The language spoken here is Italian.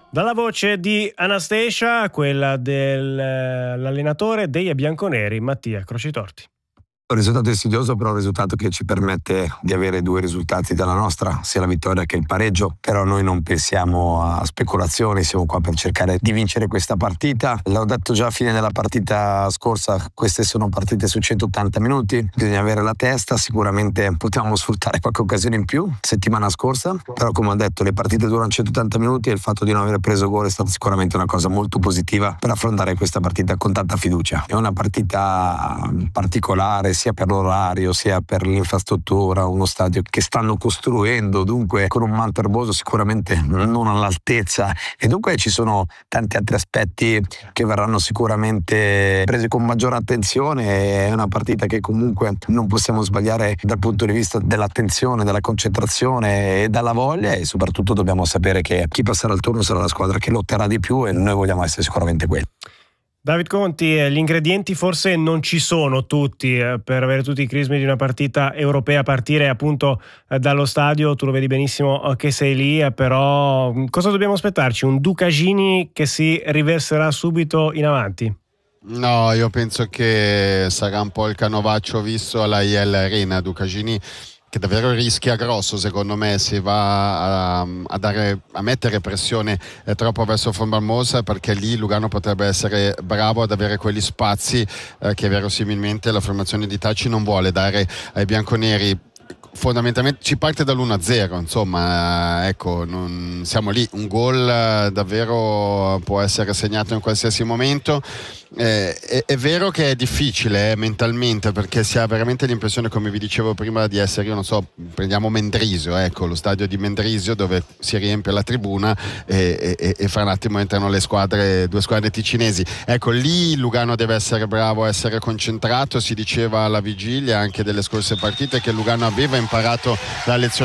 Dalla voce di Anastasia, quella dell'allenatore dei bianconeri Mattia Crocitorti. Un risultato insidioso, però un risultato che ci permette di avere due risultati dalla nostra, sia la vittoria che il pareggio. Però noi non pensiamo a speculazioni, siamo qua per cercare di vincere questa partita. L'ho detto già a fine della partita scorsa, queste sono partite su 180 minuti, bisogna avere la testa, sicuramente potevamo sfruttare qualche occasione in più settimana scorsa, però come ho detto le partite durano 180 minuti e il fatto di non aver preso gol è stata sicuramente una cosa molto positiva per affrontare questa partita con tanta fiducia. È una partita particolare, sia per l'orario sia per l'infrastruttura, uno stadio che stanno costruendo, dunque con un manto erboso sicuramente non all'altezza, e dunque ci sono tanti altri aspetti che verranno sicuramente presi con maggiore attenzione. È una partita che comunque non possiamo sbagliare dal punto di vista dell'attenzione, della concentrazione e dalla voglia, e soprattutto dobbiamo sapere che chi passerà il turno sarà la squadra che lotterà di più e noi vogliamo essere sicuramente quelli. David Conti, gli ingredienti forse non ci sono tutti per avere tutti i crismi di una partita europea, a partire appunto dallo stadio. Tu lo vedi benissimo che sei lì, però cosa dobbiamo aspettarci? Un Ducagini che si riverserà subito in avanti? No, io penso che sarà un po' il canovaccio visto alla IL Arena. Ducagini che davvero rischia grosso, secondo me, se va a mettere pressione troppo verso Fondbalmosa, perché lì Lugano potrebbe essere bravo ad avere quegli spazi che verosimilmente la formazione di Tacci non vuole dare ai bianconeri. Fondamentalmente ci parte dall'1-0, insomma, ecco, non siamo lì, un gol davvero può essere segnato in qualsiasi momento. È vero che è difficile mentalmente, perché si ha veramente l'impressione, come vi dicevo prima, di essere, io non so, prendiamo Mendrisio, ecco, lo stadio di Mendrisio dove si riempie la tribuna e fra un attimo entrano due squadre ticinesi. Ecco, lì Lugano deve essere bravo a essere concentrato. Si diceva alla vigilia anche delle scorse partite che Lugano aveva imparato la lezione